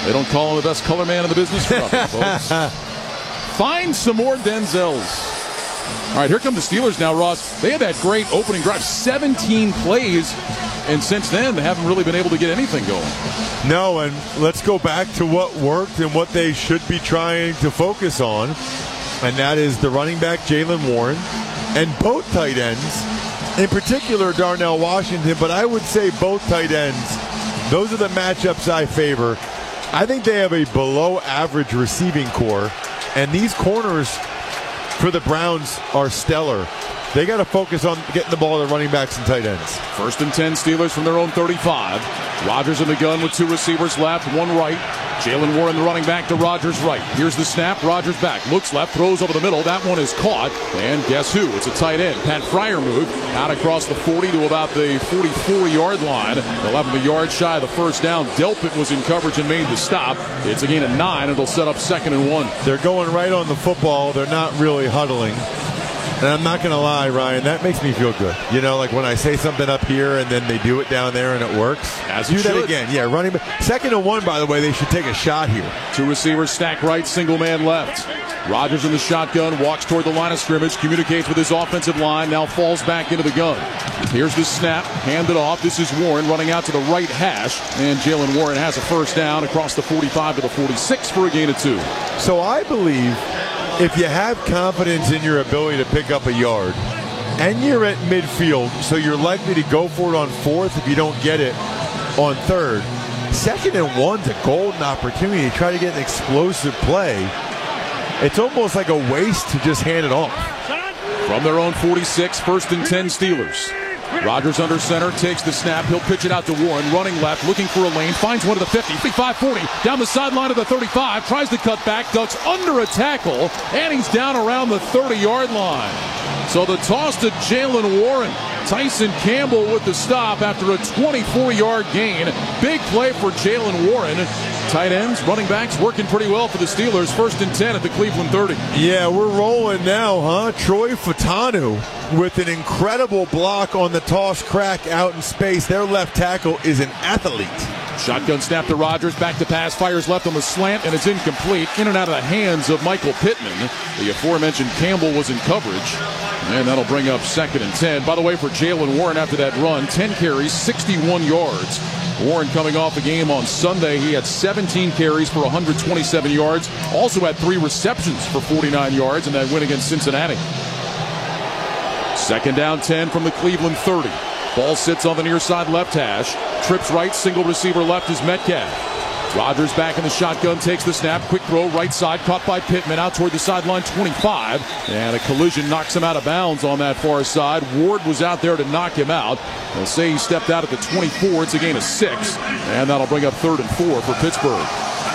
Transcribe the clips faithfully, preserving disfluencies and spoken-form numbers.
They don't call him the best color man in the business for nothing, folks. Find some more Denzels. All right, here come the Steelers now, Ross. They had that great opening drive, seventeen plays, and since then they haven't really been able to get anything going. No, and let's go back to what worked and what they should be trying to focus on, and that is the running back, Jaylen Warren, and both tight ends, in particular Darnell Washington, but I would say both tight ends. Those are the matchups I favor. I think they have a below-average receiving core, and these corners for the Browns are stellar. They got to focus on getting the ball to running backs and tight ends. First and ten, Steelers from their own thirty-five. Rodgers in the gun with two receivers left, one right. Jaylen Warren, the running back, to Rodgers right. Here's the snap. Rodgers back. Looks left. Throws over the middle. That one is caught. And guess who? It's a tight end. Pat Freiermuth out across the forty to about the forty-four-yard line. eleven yards shy of the first down. Delpit was in coverage and made the stop. It's a gain of nine. It'll set up second and one. They're going right on the football. They're not really huddling. And I'm not going to lie, Ryan, that makes me feel good. You know, like when I say something up here and then they do it down there and it works. As do it that should. again. Yeah, running back. Second and one, by the way, they should take a shot here. Two receivers stack right, single man left. Rodgers in the shotgun, walks toward the line of scrimmage, communicates with his offensive line, now falls back into the gun. Here's the snap, handed off. This is Warren running out to the right hash, and Jaylen Warren has a first down across the forty-five to the forty-six for a gain of two. So I believe if you have confidence in your ability to pick up a yard, and you're at midfield, so you're likely to go for it on fourth if you don't get it on third, second and one's a golden opportunity to try to get an explosive play. It's almost like a waste to just hand it off. From their own forty-six, first and ten Steelers. Rodgers under center, takes the snap. He'll pitch it out to Warren, running left, looking for a lane, finds one to the fifty, fifty-five forty, down the sideline of the thirty-five, tries to cut back, ducks under a tackle, and he's down around the thirty-yard line. So the toss to Jaylen Warren. Tyson Campbell with the stop after a twenty-four-yard gain. Big play for Jaylen Warren. Tight ends, running backs working pretty well for the Steelers. First and ten at the Cleveland thirty. Yeah, we're rolling now, huh? Troy Fatanu with an incredible block on the toss crack out in space. Their left tackle is an athlete. Shotgun snap to Rodgers, back to pass, fires left on the slant, and it's incomplete. In and out of the hands of Michael Pittman. The aforementioned Campbell was in coverage, and that'll bring up second and ten. By the way, for Jaylen Warren after that run, ten carries, sixty-one yards. Warren coming off a game on Sunday. He had seventeen carries for one hundred twenty-seven yards. Also had three receptions for forty-nine yards in that win against Cincinnati. Second down ten from the Cleveland thirty. Ball sits on the near side left hash. Trips right, single receiver left is Metcalf. Rodgers back in the shotgun, takes the snap. Quick throw, right side, caught by Pittman out toward the sideline, twenty-five. And a collision knocks him out of bounds on that far side. Ward was out there to knock him out. They'll say he stepped out at the twenty-four. It's a gain of six. And that'll bring up third and four for Pittsburgh.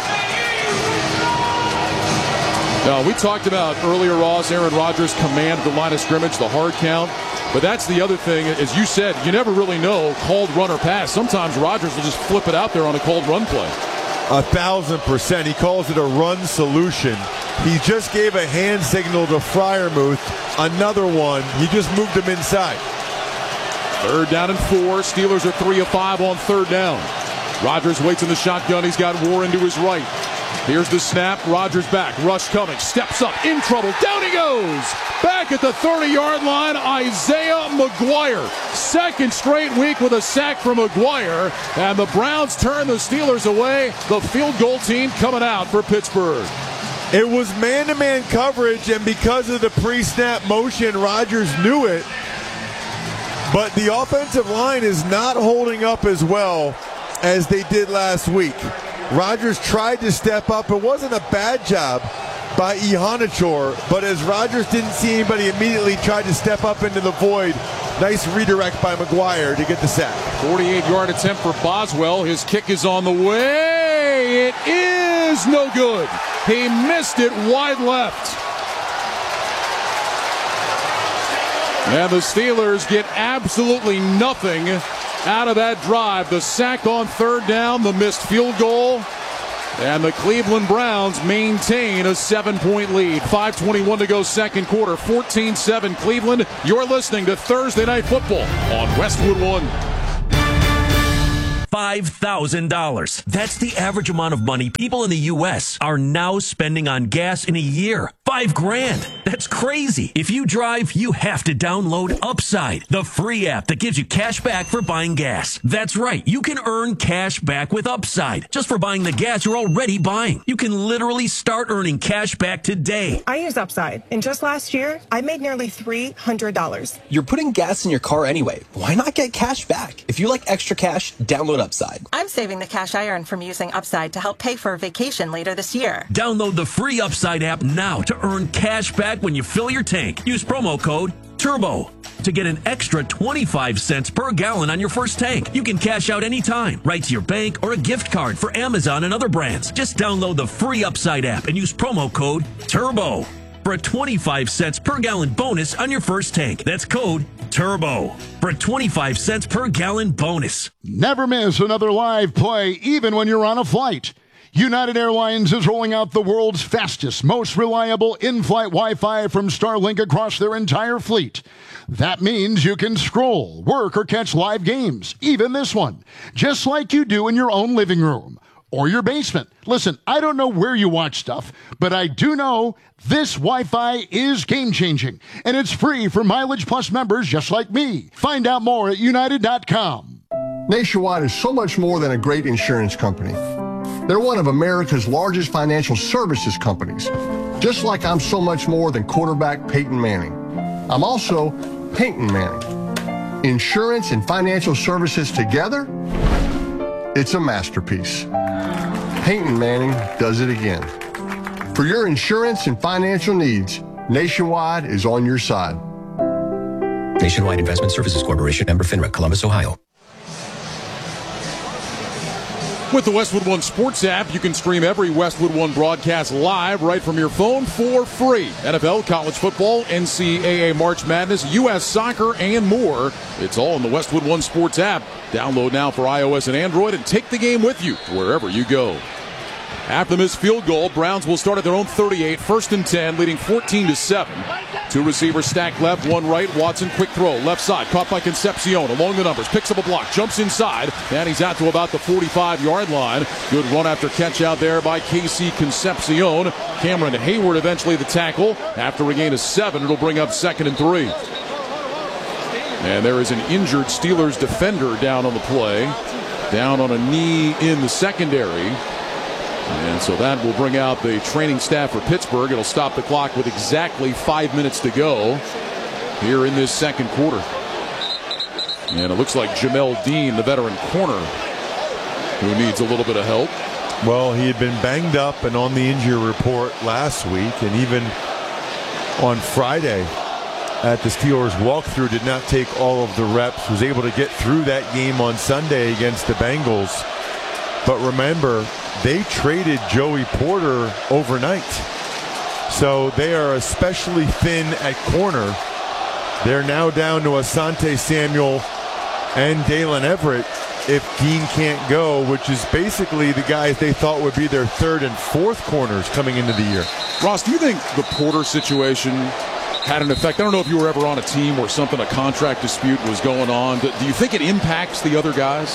Now, we talked about earlier, Ross, Aaron Rodgers' command of the line of scrimmage, the hard count. But that's the other thing, as you said, you never really know called run or pass. Sometimes Rodgers will just flip it out there on a called run play. A thousand percent. He calls it a run solution. He just gave a hand signal to Freiermuth. Another one. He just moved him inside. Third down and four. Steelers are three of five on third down. Rodgers waits in the shotgun. He's got Warren to his right. Here's the snap. Rodgers back. Rush coming. Steps up. In trouble. Down he goes. Back at the thirty-yard line, Isaiah McGuire. Second straight week with a sack from McGuire. And the Browns turn the Steelers away. The field goal team coming out for Pittsburgh. It was man-to-man coverage, and because of the pre-snap motion, Rodgers knew it. But the offensive line is not holding up as well as they did last week. Rodgers tried to step up. It wasn't a bad job by Iheanacho, but as Rodgers didn't see anybody immediately, tried to step up into the void. Nice redirect by McGuire to get the sack. forty-eight-yard attempt for Boswell. His kick is on the way. It is no good. He missed it wide left. And the Steelers get absolutely nothing out of that drive. The sack on third down, the missed field goal, and the Cleveland Browns maintain a seven-point lead. five twenty-one to go second quarter, fourteen seven Cleveland. You're listening to Thursday Night Football on Westwood One. five thousand dollars. That's the average amount of money people in the U S are now spending on gas in a year. Five grand. That's crazy. If you drive, you have to download Upside, the free app that gives you cash back for buying gas. That's right. You can earn cash back with Upside just for buying the gas you're already buying. You can literally start earning cash back today. I use Upside, and just last year, I made nearly three hundred dollars. You're putting gas in your car anyway. Why not get cash back? If you like extra cash, download Upside. I'm saving the cash I earn from using Upside to help pay for a vacation later this year. Download the free Upside app now to earn cash back when you fill your tank. Use promo code TURBO to get an extra twenty-five cents per gallon on your first tank. You can cash out anytime, right to your bank or a gift card for Amazon and other brands. Just download the free Upside app and use promo code TURBO for a twenty-five cents per gallon bonus on your first tank. That's code TURBO for a twenty-five cents per gallon bonus. Never miss another live play, even when you're on a flight. United Airlines is rolling out the world's fastest, most reliable in-flight Wi-Fi from Starlink across their entire fleet. That means you can scroll, work, or catch live games, even this one, just like you do in your own living room or your basement. Listen, I don't know where you watch stuff, but I do know this Wi-Fi is game-changing, and it's free for Mileage Plus members just like me. Find out more at united dot com. Nationwide is so much more than a great insurance company. They're one of America's largest financial services companies, just like I'm so much more than quarterback Peyton Manning. I'm also Peyton Manning. Insurance and financial services together, it's a masterpiece. Peyton Manning does it again. For your insurance and financial needs, Nationwide is on your side. Nationwide Investment Services Corporation, member FINRA, Columbus, Ohio. With the Westwood One Sports app, you can stream every Westwood One broadcast live right from your phone for free. N F L, college football, N C double A March Madness, U S soccer, and more. It's all in the Westwood One Sports app. Download now for iOS and Android and take the game with you wherever you go. After the missed field goal, Browns will start at their own thirty-eight, first and ten, leading fourteen to seven. Two receivers stacked left, one right. Watson, quick throw, left side, caught by Concepcion, along the numbers, picks up a block, jumps inside, and he's out to about the forty-five-yard line. Good run after catch out there by Casey Concepcion. Cameron Hayward eventually the tackle. After a gain of seven, it'll bring up second and three. And there is an injured Steelers defender down on the play, down on a knee in the secondary. And so that will bring out the training staff for Pittsburgh. It'll stop the clock with exactly five minutes to go here in this second quarter. And it looks like Jamel Dean, the veteran corner, who needs a little bit of help. Well, he had been banged up and on the injury report last week, and even on Friday at the Steelers walkthrough did not take all of the reps, was able to get through that game on Sunday against the Bengals. But remember, they traded Joey Porter overnight. So they are especially thin at corner. They're now down to Asante Samuel and Dalen Everett if Dean can't go, which is basically the guys they thought would be their third and fourth corners coming into the year. Ross, do you think the Porter situation had an effect? I don't know if you were ever on a team where something, a contract dispute was going on. Do you think it impacts the other guys?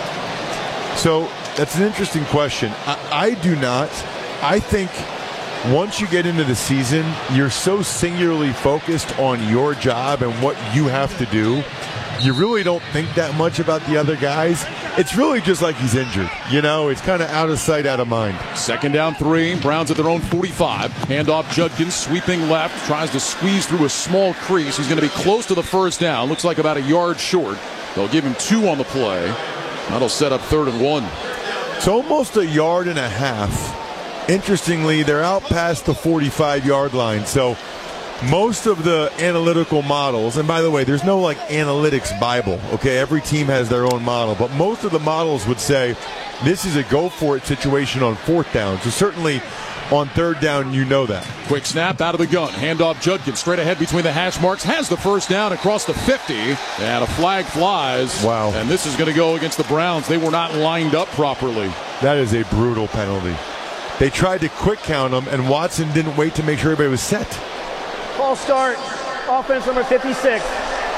So that's an interesting question. I, I do not. I think once you get into the season, you're so singularly focused on your job and what you have to do. You really don't think that much about the other guys. It's really just like he's injured. You know, it's kind of out of sight, out of mind. Second down three. Browns at their own forty-five. Handoff Judkins, sweeping left. Tries to squeeze through a small crease. He's going to be close to the first down. Looks like about a yard short. They'll give him two on the play. That'll set up third and one. It's almost a yard and a half. Interestingly, they're out past the forty-five-yard line. So most of the analytical models, and by the way, there's no like analytics Bible, okay? Every team has their own model, but most of the models would say this is a go-for-it situation on fourth down. So certainly on third down, you know that. Quick snap out of the gun. Handoff Judkins straight ahead between the hash marks. Has the first down across the fifty. And a flag flies. Wow. And this is going to go against the Browns. They were not lined up properly. That is a brutal penalty. They tried to quick count them, and Watson didn't wait to make sure everybody was set. False start. Offense number fifty-six.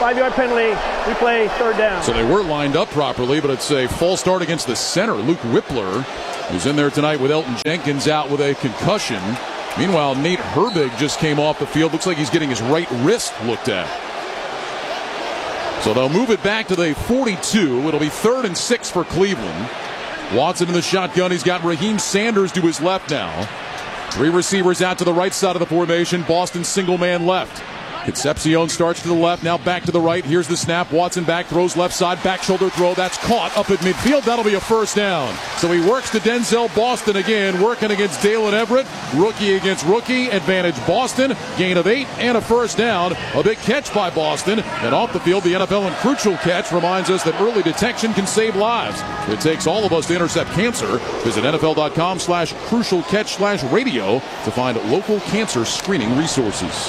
Five-yard penalty. We play third down. So they were lined up properly, but it's a false start against the center, Luke Whippler, who's in there tonight with Elton Jenkins out with a concussion. Meanwhile, Nate Herbig just came off the field. Looks like he's getting his right wrist looked at. So they'll move it back to the forty-two. It'll be third and six for Cleveland. Watson in the shotgun. He's got Raheem Sanders to his left now. Three receivers out to the right side of the formation. Boston single man left. Concepcion starts to the left, now back to the right. Here's the snap. Watson back, throws left side, back shoulder throw. That's caught up at midfield. That'll be a first down. So he works to Denzel Boston again, working against Dalen Everett. Rookie against rookie. Advantage Boston. Gain of eight and a first down. A big catch by Boston. And off the field, the N F L and crucial catch reminds us that early detection can save lives. It takes all of us to intercept cancer. Visit NFL.com slash crucial catch slash radio to find local cancer screening resources.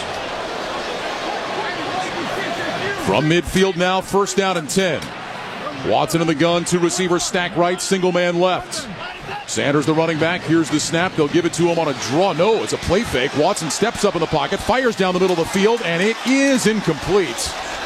From midfield now, first down and ten. Watson in the gun, two receivers stack right, single man left. Sanders the running back, here's the snap. They'll give it to him on a draw. No, it's a play fake. Watson steps up in the pocket, fires down the middle of the field, and it is incomplete.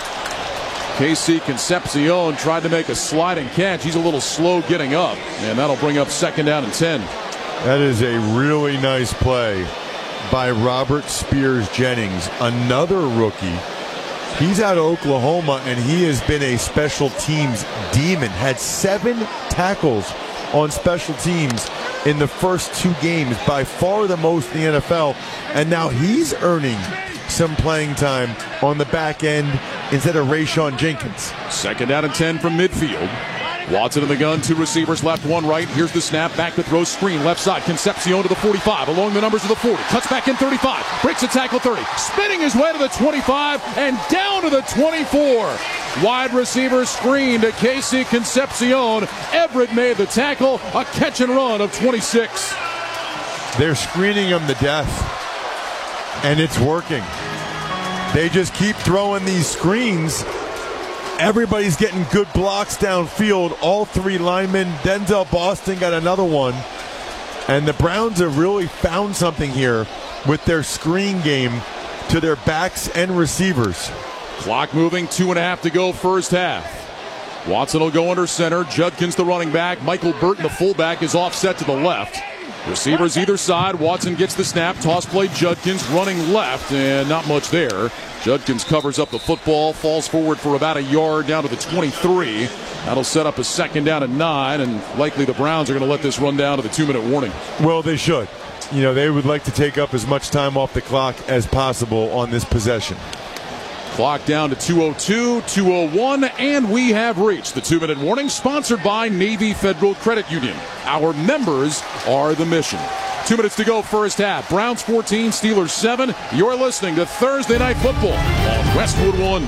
Casey Concepcion tried to make a sliding catch. He's a little slow getting up, and that'll bring up second down and ten. That is a really nice play by Robert Spears Jennings, another rookie. He's out of Oklahoma, and he has been a special teams demon. Had seven tackles on special teams in the first two games, by far the most in the N F L. And now he's earning some playing time on the back end instead of Rayshawn Jenkins. Second down and ten from midfield. Watson in the gun, two receivers left, one right. Here's the snap, back to throw, screen, left side. Concepcion to the forty-five, along the numbers of the forty. Cuts back in thirty-five, breaks a tackle thirty. Spinning his way to the twenty-five and down to the twenty-four. Wide receiver screen to Casey Concepcion. Everett made the tackle, a catch and run of twenty-six. They're screening him to death, and it's working. They just keep throwing these screens. Everybody's getting good blocks downfield. All three linemen. Denzel Boston got another one. And the Browns have really found something here with their screen game to their backs and receivers. Clock moving, two and a half to go first half. Watson will go under center. Judkins the running back. Michael Burton the fullback is offset to the left. Receivers either side. Watson gets the snap. Toss play. Judkins running left, and not much there. Judkins covers up the football, falls forward for about a yard down to the twenty-three. That'll set up a second down and nine, and likely the Browns are going to let this run down to the two-minute warning. Well, they should. You know, they would like to take up as much time off the clock as possible on this possession. Clock down to two oh two, two oh one, and we have reached the two-minute warning, sponsored by Navy Federal Credit Union. Our members are the mission. Two minutes to go first half. Browns fourteen, Steelers seven. You're listening to Thursday Night Football on Westwood One.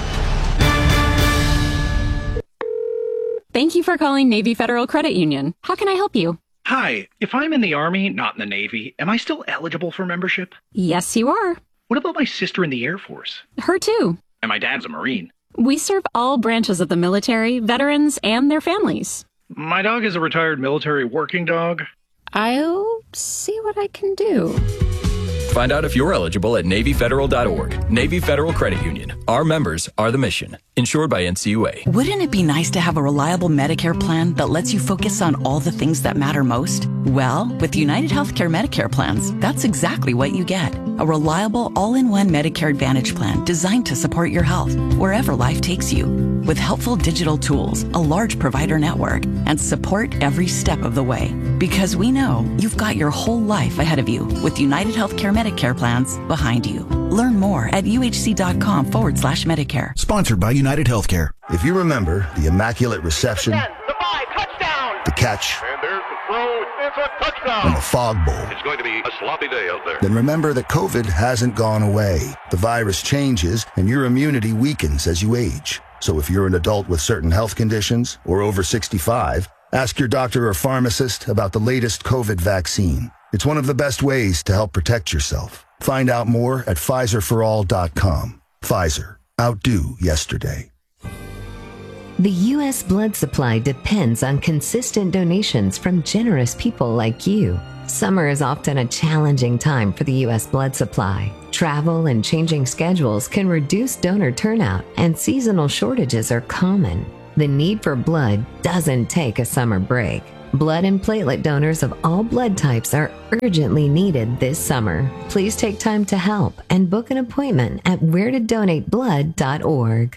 Thank you for calling Navy Federal Credit Union. How can I help you? Hi, if I'm in the Army, not in the Navy, am I still eligible for membership? Yes, you are. What about my sister in the Air Force? Her too. And my dad's a Marine. We serve all branches of the military, veterans, and their families. My dog is a retired military working dog. I'll see what I can do. Find out if you're eligible at Navy Federal dot org. Navy Federal Credit Union. Our members are the mission. Insured by N C U A. Wouldn't it be nice to have a reliable Medicare plan that lets you focus on all the things that matter most? Well, with United Healthcare Medicare plans, that's exactly what you get. A reliable all-in-one Medicare Advantage plan designed to support your health wherever life takes you. With helpful digital tools, a large provider network, and support every step of the way. Because we know you've got your whole life ahead of you with United Healthcare Medicare plans behind you. Learn more at uhc.com forward slash Medicare. Sponsored by United Healthcare. If you remember the Immaculate Reception, ten, the five, touchdown. the catch, And there's the throw. It's a touchdown. and the Fog Bowl, It's going to be a sloppy day out there. then remember that COVID hasn't gone away. The virus changes and your immunity weakens as you age. So if you're an adult with certain health conditions or over sixty-five, ask your doctor or pharmacist about the latest COVID vaccine. It's one of the best ways to help protect yourself. Find out more at Pfizer for all dot com. Pfizer. Outdo yesterday. The U S blood supply depends on consistent donations from generous people like you. Summer is often a challenging time for the U S blood supply. Travel and changing schedules can reduce donor turnout, and seasonal shortages are common. The need for blood doesn't take a summer break. Blood and platelet donors of all blood types are urgently needed this summer. Please take time to help and book an appointment at where to donate blood dot org.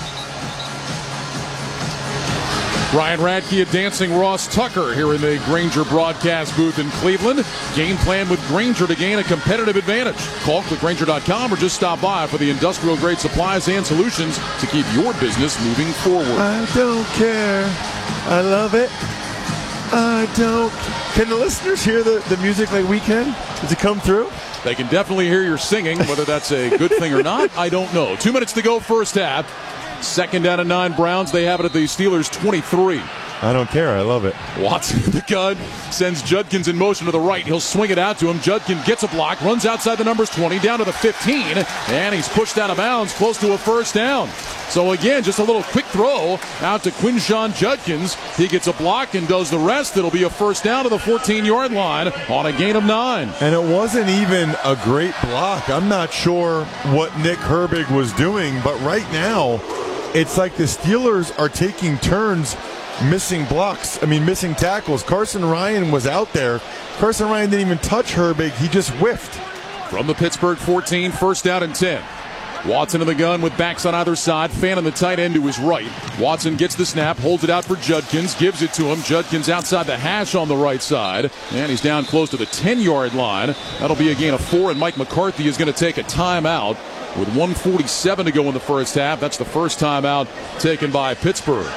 Ryan Radke and Dancing Ross Tucker here in the Grainger broadcast booth in Cleveland. Game plan with Grainger to gain a competitive advantage. Call click grainger dot com or just stop by for the industrial grade supplies and solutions to keep your business moving forward. I don't care. I love it. I don't. Can the listeners hear the, the music like we can? Does it come through? They can definitely hear your singing. Whether that's a good thing or not, I don't know. Two minutes to go first half. Second down and nine Browns. They have it at the Steelers' twenty-three. I don't care. I love it. Watson in the gun, sends Judkins in motion to the right. He'll swing it out to him. Judkins gets a block, runs outside the numbers twenty, down to the fifteen, and he's pushed out of bounds close to a first down. So again, just a little quick throw out to Quinshon Judkins. He gets a block and does the rest. It'll be a first down to the fourteen-yard line on a gain of nine. And it wasn't even a great block. I'm not sure what Nick Herbig was doing, but right now, it's like the Steelers are taking turns missing blocks. I mean, missing tackles. Carson Ryan was out there. Carson Ryan didn't even touch Herbig. He just whiffed. From the Pittsburgh fourteen, first down and ten. Watson in the gun with backs on either side. Fannin the tight end to his right. Watson gets the snap, holds it out for Judkins, gives it to him. Judkins outside the hash on the right side. And he's down close to the ten-yard line. That'll be a gain of four, and Mike McCarthy is going to take a timeout with one forty-seven to go in the first half. That's the first timeout taken by Pittsburgh.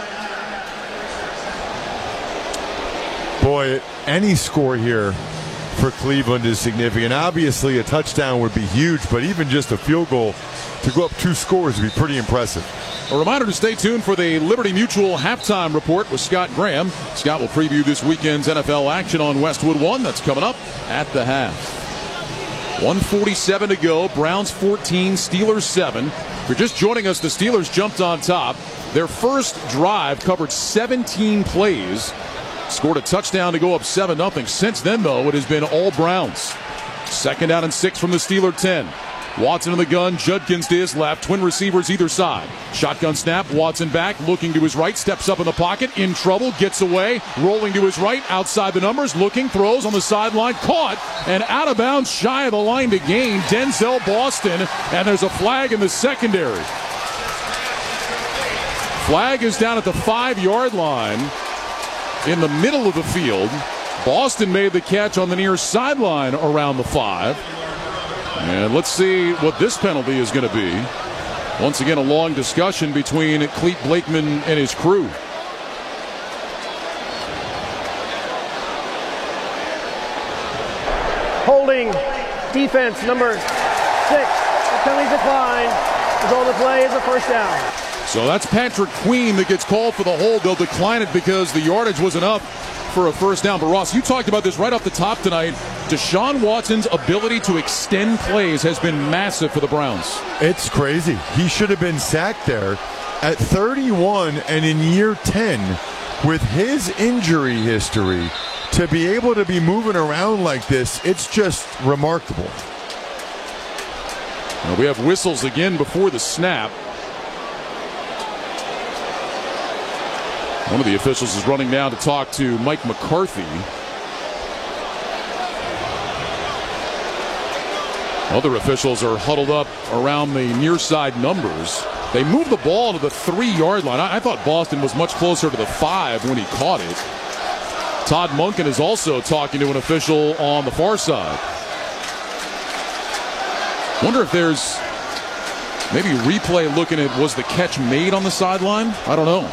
Boy, any score here for Cleveland is significant. Obviously, a touchdown would be huge, but even just a field goal to go up two scores would be pretty impressive. A reminder to stay tuned for the Liberty Mutual halftime report with Scott Graham. Scott will preview this weekend's N F L action on Westwood One. That's coming up at the half. one forty-seven to go. Browns fourteen, Steelers seven. If you're just joining us, the Steelers jumped on top. Their first drive covered seventeen plays. Scored a touchdown to go up seven nothing. Since then, though, it has been all Browns. Second down and six from the Steeler ten. Watson in the gun, Judkins to his left, twin receivers either side. Shotgun snap, Watson back, looking to his right, steps up in the pocket, in trouble, gets away, rolling to his right, outside the numbers, looking, throws on the sideline, caught, and out of bounds, shy of the line to gain, Denzel Boston, and there's a flag in the secondary. Flag is down at the five-yard line in the middle of the field. Boston made the catch on the near sideline around the five. And let's see what this penalty is going to be. Once again, a long discussion between Clete Blakeman and his crew. Holding defense number six. The penalty declined. Result of the play is a first down. So that's Patrick Queen that gets called for the hold. They'll decline it because the yardage was enough for a first down. But Ross, you talked about this right off the top tonight. Deshaun Watson's ability to extend plays has been massive for the Browns. It's crazy. He should have been sacked there at thirty-one, and in year ten, with his injury history, to be able to be moving around like this, it's just remarkable. Now we have whistles again before the snap. One of the officials is running down to talk to Mike McCarthy. Other officials are huddled up around the near side numbers. They moved the ball to the three-yard line. I, I thought Boston was much closer to the five when he caught it. Todd Monken is also talking to an official on the far side. Wonder if there's maybe replay looking at, was the catch made on the sideline? I don't know.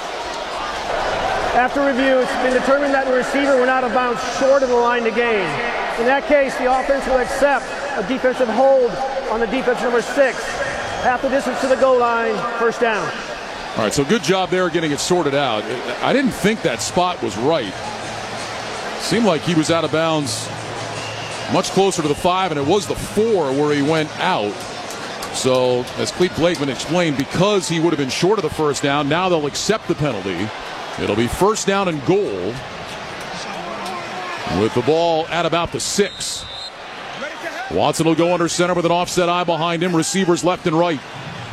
After review, it's been determined that the receiver went out of bounds short of the line to gain. In that case, the offense will accept a defensive hold on the defense number six. Half the distance to the goal line, first down. All right, so good job there getting it sorted out. I didn't think that spot was right. Seemed like he was out of bounds much closer to the five, and it was the four where he went out. So, as Clete Blakeman explained, because he would have been short of the first down, now they'll accept the penalty. It'll be first down and goal with the ball at about the six. Watson will go under center with an offset eye behind him. Receivers left and right.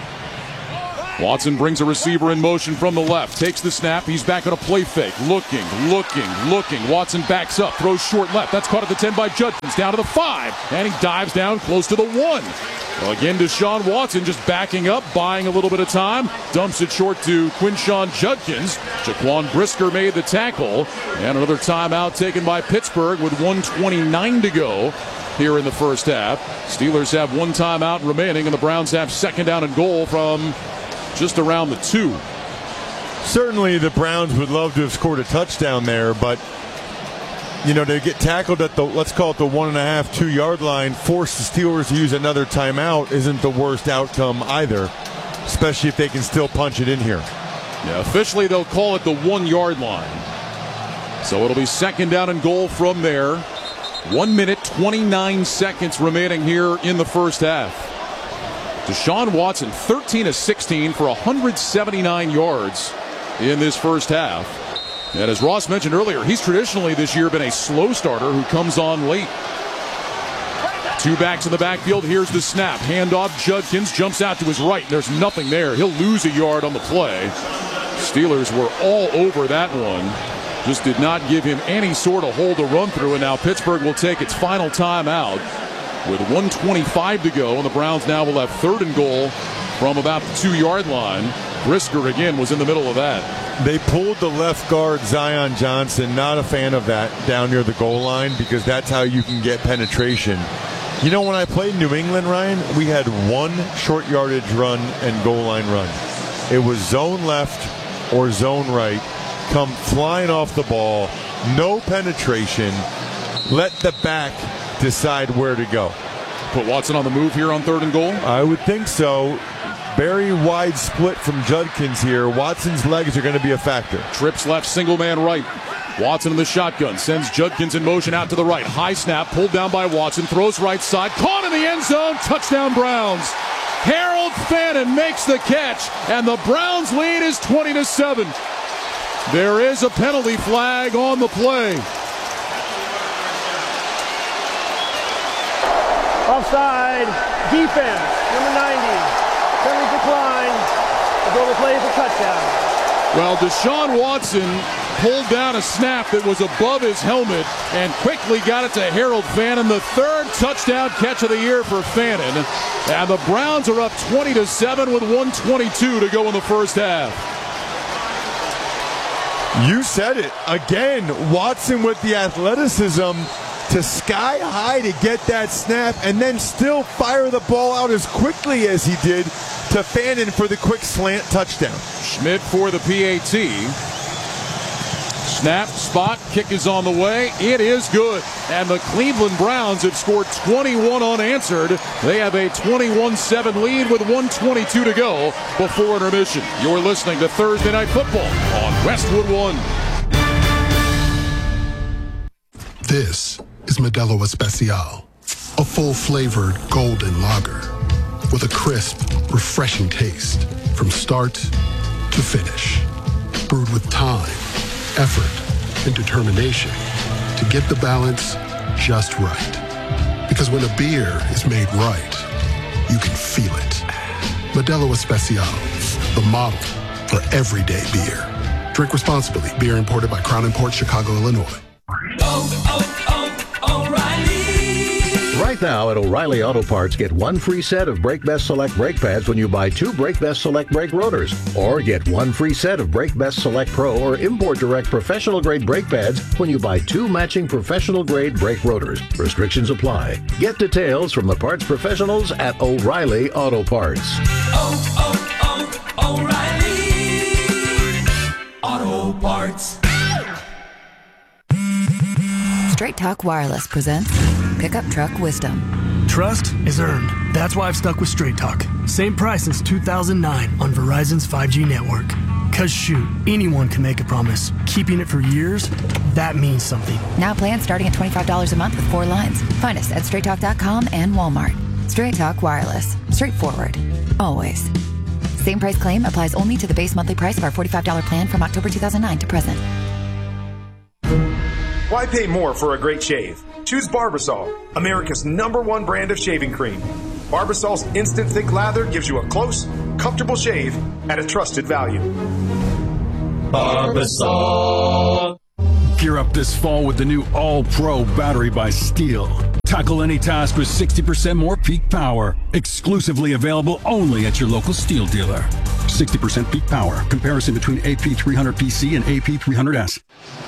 Watson brings a receiver in motion from the left. Takes the snap. He's back on a play fake. Looking, looking, looking. Watson backs up. Throws short left. That's caught at the ten by Judkins. Down to the five. And he dives down close to the one. Well, again, Deshaun Watson just backing up, buying a little bit of time. Dumps it short to Quinshawn Judkins. Jaquan Brisker made the tackle. And another timeout taken by Pittsburgh with one twenty-nine to go here in the first half. Steelers have one timeout remaining, and the Browns have second down and goal from just around the two. Certainly the Browns would love to have scored a touchdown there, but you know, to get tackled at the, let's call it the one and a half, two yard line, force the Steelers to use another timeout isn't the worst outcome either, especially if they can still punch it in here. Yeah, officially they'll call it the one yard line. So it'll be second down and goal from there. One minute, twenty-nine seconds remaining here in the first half. Deshaun Watson, thirteen of sixteen for one hundred seventy-nine yards in this first half. And as Ross mentioned earlier, he's traditionally this year been a slow starter who comes on late. Two backs in the backfield. Here's the snap. Handoff. Judkins jumps out to his right. There's nothing there. He'll lose a yard on the play. Steelers were all over that one. Just did not give him any sort of hole to run through. And now Pittsburgh will take its final timeout with one twenty-five to go, and the Browns now will have third and goal from about the two yard line. Brisker again was in the middle of that. They pulled the left guard, Zion Johnson. Not a fan of that down near the goal line, because that's how you can get penetration. You know, when I played New England, Ryan, we had one short yardage run and goal line run. It was zone left or zone right. Come flying off the ball. No penetration. Let the back decide where to go. Put Watson on the move here on third and goal? I would think so. Very wide split from Judkins here. Watson's legs are going to be a factor. Trips left, single man right. Watson in the shotgun. Sends Judkins in motion out to the right. High snap, pulled down by Watson. Throws right side. Caught in the end zone. Touchdown Browns. Harold Fannin makes the catch. And the Browns lead is twenty to seven. There is a penalty flag on the play. Offside, defense, number ninety. Penalty decline. The goal to play is a touchdown. Well, Deshaun Watson pulled down a snap that was above his helmet and quickly got it to Harold Fannin. The third touchdown catch of the year for Fannin. And the Browns are up twenty to seven with one twenty-two to go in the first half. You said it. Again, Watson with the athleticism to sky high to get that snap and then still fire the ball out as quickly as he did to Fannin for the quick slant touchdown. Schmidt for the P A T. Snap, spot, kick is on the way. It is good. And the Cleveland Browns have scored twenty-one unanswered. They have a twenty-one seven lead with one twenty-two to go before intermission. You're listening to Thursday Night Football on Westwood One. This is Modelo Especial, a full-flavored golden lager with a crisp, refreshing taste from start to finish. Brewed with time, effort, and determination to get the balance just right. Because when a beer is made right, you can feel it. Modelo Especial, the model for everyday beer. Drink responsibly. Beer imported by Crown Imports, Chicago, Illinois. Oh, oh, oh, O'Reilly! Right now at O'Reilly Auto Parts, get one free set of Brake Best Select brake pads when you buy two Brake Best Select brake rotors. Or get one free set of Brake Best Select Pro or Import Direct professional grade brake pads when you buy two matching professional grade brake rotors. Restrictions apply. Get details from the parts professionals at O'Reilly Auto Parts. Oh, oh, oh, O'Reilly Auto Parts. Straight Talk Wireless presents Pickup Truck Wisdom. Trust is earned. That's why I've stuck with Straight Talk. Same price since two thousand nine on Verizon's five G network. Cause shoot, anyone can make a promise. Keeping it for years, that means something. Now plans starting at twenty-five dollars a month with four lines. Find us at straight talk dot com and Walmart. Straight Talk Wireless. Straightforward. Always. Same price claim applies only to the base monthly price of our forty-five dollars plan from October two thousand nine to present. Why pay more for a great shave? Choose Barbasol, America's number one brand of shaving cream. Barbasol's instant thick lather gives you a close, comfortable shave at a trusted value. Barbasol. Gear up this fall with the new All-Pro battery by Steel. Tackle any task with sixty percent more peak power. Exclusively available only at your local Steel dealer. sixty percent peak power. Comparison between A P three hundred P C and A P three hundred S.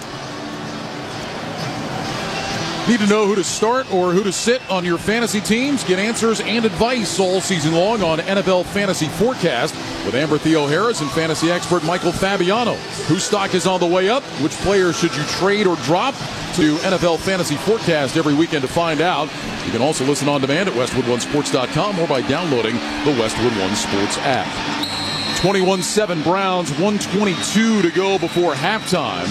Need to know who to start or who to sit on your fantasy teams? Get answers and advice all season long on N F L Fantasy Forecast with Amber Theo Harris and fantasy expert Michael Fabiano. Whose stock is on the way up? Which players should you trade or drop? To N F L Fantasy Forecast every weekend to find out. You can also listen on demand at westwood one sports dot com or by downloading the Westwood One Sports app. twenty-one seven Browns, one twenty-two to go before halftime.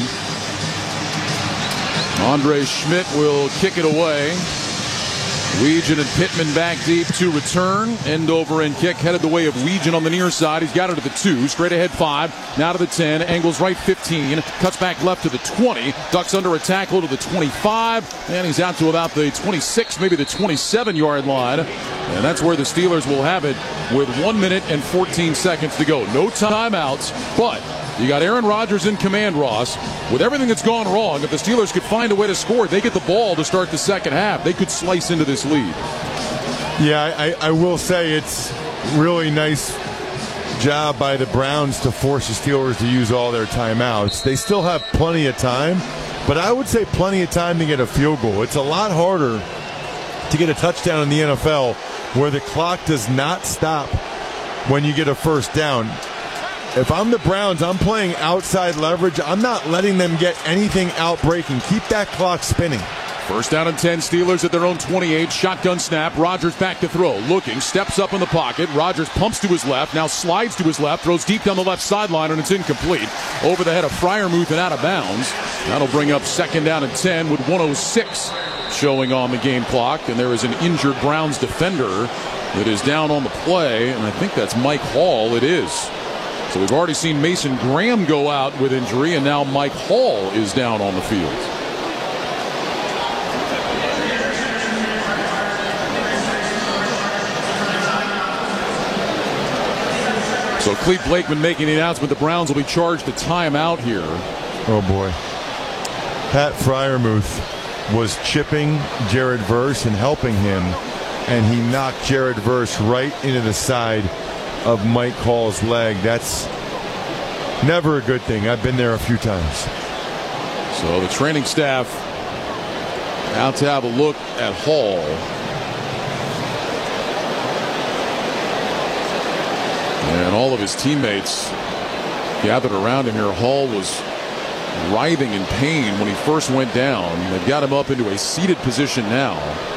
Andre Schmidt will kick it away. Weegan and Pittman back deep to return. End over and kick headed the way of Weegan on the near side. He's got it to the two. Straight ahead five. Now to the ten. Angles right fifteen. Cuts back left to the twenty. Ducks under a tackle to the twenty-five. And he's out to about the twenty-six, maybe the twenty-seven yard line. And that's where the Steelers will have it with one minute and fourteen seconds to go. No timeouts, but you got Aaron Rodgers in command, Ross. With everything that's gone wrong, if the Steelers could find a way to score, they get the ball to start the second half. They could slice into this lead. Yeah, I, I will say it's really nice job by the Browns to force the Steelers to use all their timeouts. They still have plenty of time, but I would say plenty of time to get a field goal. It's a lot harder to get a touchdown in the N F L where the clock does not stop when you get a first down. If I'm the Browns, I'm playing outside leverage. I'm not letting them get anything out breaking. Keep that clock spinning. First down and ten, Steelers at their own twenty-eight. Shotgun snap. Rodgers back to throw. Looking, steps up in the pocket. Rodgers pumps to his left, now slides to his left, throws deep down the left sideline, and it's incomplete. Over the head of Freiermuth and out of bounds. That'll bring up second down and ten with one oh six showing on the game clock. And there is an injured Browns defender that is down on the play, and I think that's Mike Hall. It is. So we've already seen Mason Graham go out with injury, and now Mike Hall is down on the field. So Clete Blakeman making the announcement the Browns will be charged a timeout here. Oh, boy. Pat Freiermuth was chipping Jared Verse and helping him, and he knocked Jared Verse right into the side of Mike Hall's leg. That's never a good thing. I've been there a few times. So the training staff out to have a look at Hall. And all of his teammates gathered around him here. Hall was writhing in pain when he first went down. They've got him up into a seated position now.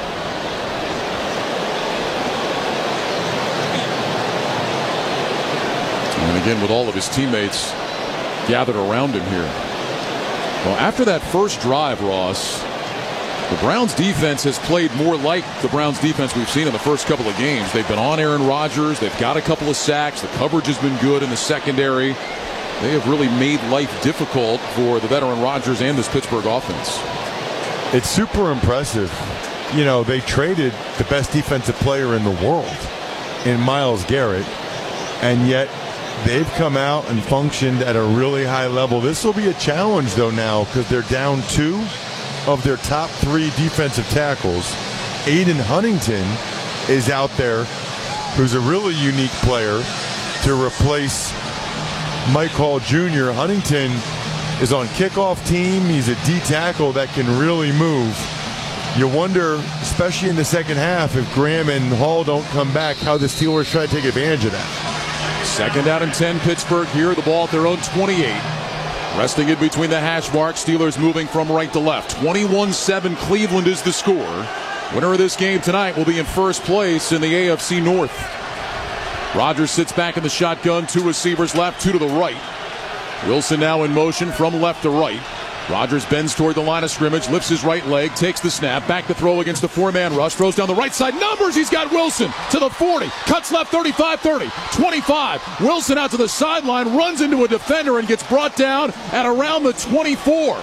And again, with all of his teammates gathered around him here. Well, after that first drive, Ross, the Browns defense has played more like the Browns defense we've seen in the first couple of games. They've been on Aaron Rodgers. They've got a couple of sacks. The coverage has been good in the secondary. They have really made life difficult for the veteran Rodgers and this Pittsburgh offense. It's super impressive. You know, they traded the best defensive player in the world in Myles Garrett, and yet they've come out and functioned at a really high level. This will be a challenge, though, now because they're down two of their top three defensive tackles. Aiden Huntington is out there, who's a really unique player, to replace Mike Hall Junior Huntington is on kickoff team. He's a D tackle that can really move. You wonder, especially in the second half, if Graham and Hall don't come back, how the Steelers try to take advantage of that. Second down and ten, Pittsburgh here. The ball at their own twenty-eight. Resting in between the hash marks. Steelers moving from right to left. twenty-one seven Cleveland is the score. Winner of this game tonight will be in first place in the A F C North. Rodgers sits back in the shotgun. Two receivers left, two to the right. Wilson now in motion from left to right. Rodgers bends toward the line of scrimmage, lifts his right leg, takes the snap, back to throw against the four-man rush, throws down the right side, numbers, he's got Wilson to the forty, cuts left thirty-five thirty, twenty-five, Wilson out to the sideline, runs into a defender and gets brought down at around the twenty-four.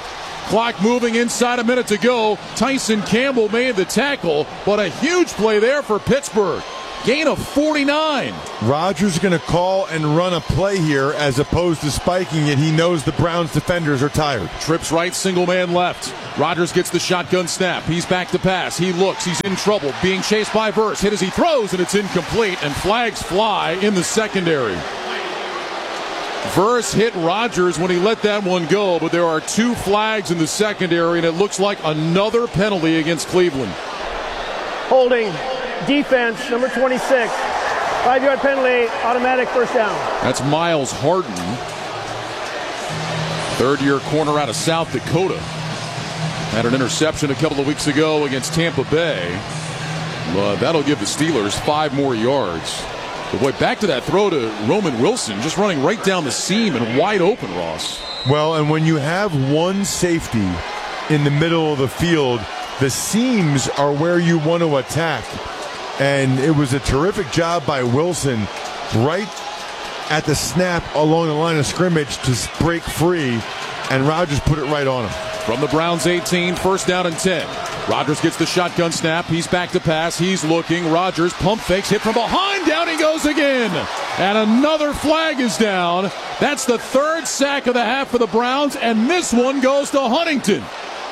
Clock moving inside a minute to go. Tyson Campbell made the tackle, but a huge play there for Pittsburgh. Gain of forty-nine. Rodgers going to call and run a play here as opposed to spiking it. He knows the Browns defenders are tired. Trips right, single man left. Rodgers gets the shotgun snap. He's back to pass. He looks. He's in trouble. Being chased by Verse. Hit as he throws, and it's incomplete. And flags fly in the secondary. Verse hit Rodgers when he let that one go, but there are two flags in the secondary, and it looks like another penalty against Cleveland. Holding. Defense, number twenty-six. Five-yard penalty, automatic first down. That's Miles Harden. Third-year corner out of South Dakota. Had an interception a couple of weeks ago against Tampa Bay. But that'll give the Steelers five more yards. But boy, back to that throw to Roman Wilson, just running right down the seam and wide open, Ross. Well, and when you have one safety in the middle of the field, the seams are where you want to attack. And it was a terrific job by Wilson right at the snap along the line of scrimmage to break free, and Rodgers put it right on him. From the Browns eighteen, first down and ten. Rodgers gets the shotgun snap. He's back to pass. He's looking. Rodgers pump fakes, hit from behind. Down he goes again. And another flag is down. That's the third sack of the half for the Browns, and this one goes to Huntington.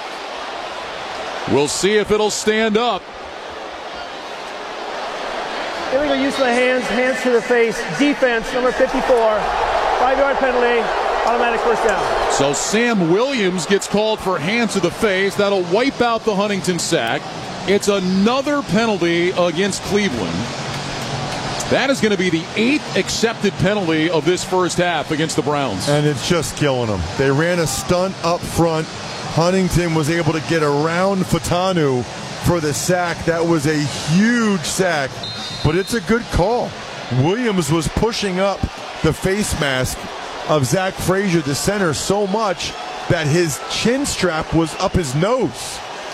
We'll see if it'll stand up. Illegal use of the hands, hands to the face. Defense, number fifty-four. Five-yard penalty, automatic first down. So Sam Williams gets called for hands to the face. That'll wipe out the Huntington sack. It's another penalty against Cleveland. That is going to be the eighth accepted penalty of this first half against the Browns. And it's just killing them. They ran a stunt up front. Huntington was able to get around Fatanu for the sack. That was a huge sack. But it's a good call. Williams was pushing up the face mask of Zach Frazier, the center, so much that his chin strap was up his nose.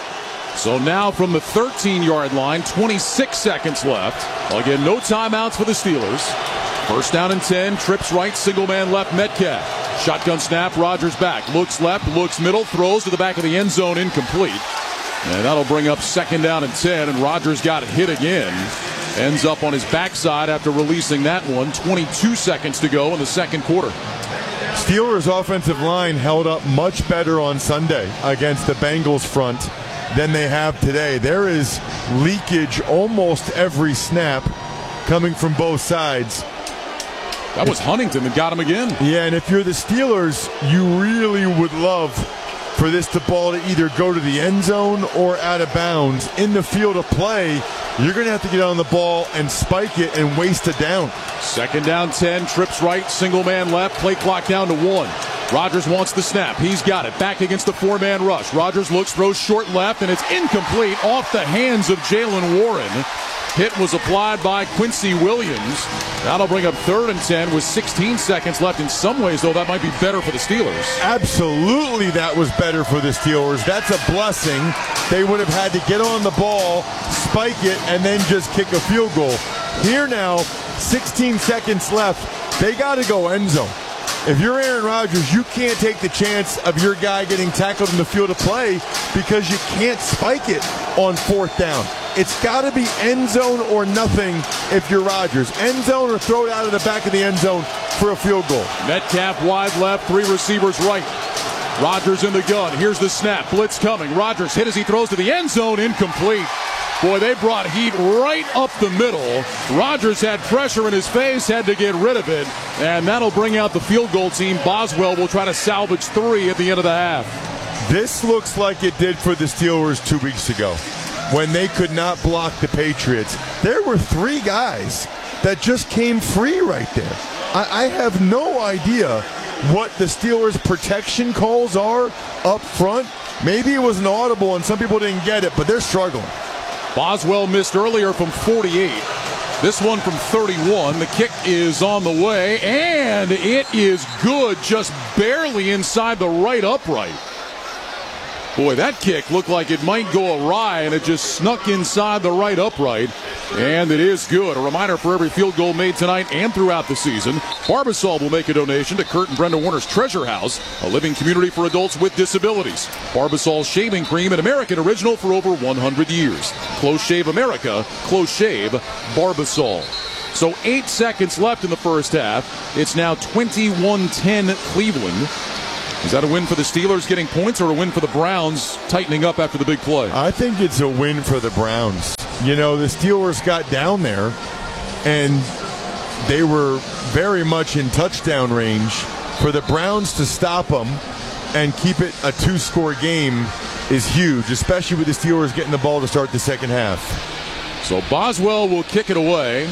So now from the thirteen-yard line, twenty-six seconds left. Again, no timeouts for the Steelers. First down and ten, trips right, single man left, Metcalf. Shotgun snap, Rodgers back. Looks left, looks middle, throws to the back of the end zone, incomplete. And that'll bring up second down and ten, and Rodgers got hit again. Ends up on his backside after releasing that one. twenty-two seconds to go in the second quarter. Steelers' offensive line held up much better on Sunday against the Bengals front than they have today. There is leakage almost every snap coming from both sides. That was Huntington that got him again. Yeah, and if you're the Steelers, you really would love for this to ball to either go to the end zone or out of bounds. In the field of play, you're going to have to get on the ball and spike it and waste it down. Second down, ten, trips right, single man left, play clock down to one. Rodgers wants the snap. He's got it. Back against the four-man rush. Rodgers looks, throws short left, and it's incomplete off the hands of Jaylen Warren. Hit was applied by Quincy Williams. That'll bring up third and ten with sixteen seconds left. In some ways, though, that might be better for the Steelers. Absolutely, that was better for the Steelers. That's a blessing. They would have had to get on the ball, spike it, and then just kick a field goal. Here now, sixteen seconds left. They got to go end zone. If you're Aaron Rodgers, you can't take the chance of your guy getting tackled in the field of play because you can't spike it on fourth down. It's got to be end zone or nothing if you're Rodgers. End zone or throw it out of the back of the end zone for a field goal. Metcalf wide left, three receivers right. Rodgers in the gun. Here's the snap. Blitz coming. Rodgers hit as he throws to the end zone. Incomplete. Boy, they brought heat right up the middle. Rodgers had pressure in his face, had to get rid of it, and that'll bring out the field goal team. Boswell will try to salvage three at the end of the half. This looks like it did for the Steelers two weeks ago when they could not block the Patriots. There were three guys that just came free right there. I, I have no idea what the Steelers' protection calls are up front. Maybe it was an audible and some people didn't get it, but they're struggling. Boswell missed earlier from forty-eight. This one from thirty-one. The kick is on the way, and it is good, just barely inside the right upright. Boy, that kick looked like it might go awry, and it just snuck inside the right upright. And it is good. A reminder for every field goal made tonight and throughout the season, Barbasol will make a donation to Kurt and Brenda Warner's Treasure House, a living community for adults with disabilities. Barbasol shaving cream, an American original for over one hundred years. Close Shave America, Close Shave Barbasol. So eight seconds left in the first half. It's now twenty-one ten Cleveland. Is that a win for the Steelers getting points, or a win for the Browns tightening up after the big play? I think it's a win for the Browns. You know, the Steelers got down there, and they were very much in touchdown range. For the Browns to stop them and keep it a two-score game is huge, especially with the Steelers getting the ball to start the second half. So Boswell will kick it away.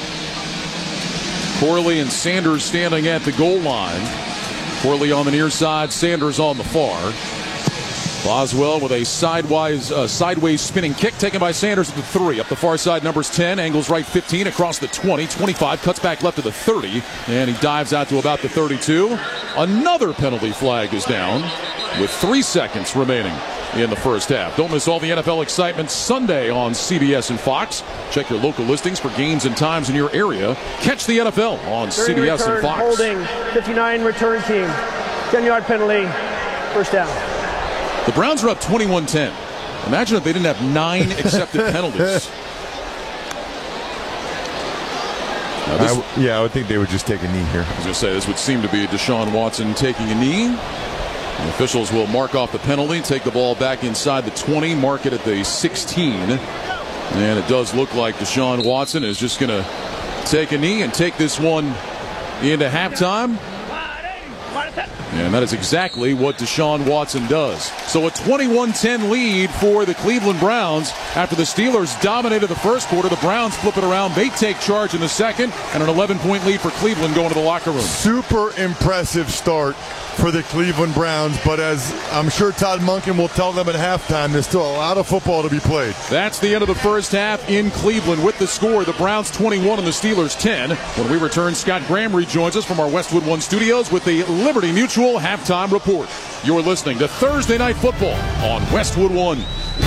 Corley and Sanders standing at the goal line. Corley on the near side, Sanders on the far. Boswell with a sideways, uh, sideways spinning kick taken by Sanders at the three. Up the far side, numbers ten, angles right fifteen, across the twenty, twenty-five, cuts back left to the thirty, and he dives out to about the thirty-two. Another penalty flag is down with three seconds remaining in the first half. Don't miss all the N F L excitement Sunday on C B S and Fox. Check your local listings for games and times in your area. Catch the N F L on C B S return, and Fox. Holding, fifty-nine return team. ten-yard penalty, first down. The Browns are up twenty-one ten. Imagine if they didn't have nine accepted penalties. Now this, I, yeah, I would think they would just take a knee here. I was going to say, this would seem to be Deshaun Watson taking a knee. The officials will mark off the penalty, take the ball back inside the twenty, mark it at the sixteen. And it does look like Deshaun Watson is just going to take a knee and take this one into halftime. And that is exactly what Deshaun Watson does. So a twenty-one ten lead for the Cleveland Browns. After the Steelers dominated the first quarter, the Browns flip it around. They take charge in the second, and an eleven-point lead for Cleveland going to the locker room. Super impressive start for the Cleveland Browns, but as I'm sure Todd Monken will tell them at halftime, there's still a lot of football to be played. That's the end of the first half in Cleveland. With the score, the Browns twenty-one and the Steelers ten. When we return, Scott Graham rejoins us from our Westwood One studios with the Liberty Mutual halftime report. You're listening to Thursday Night Football on Westwood One.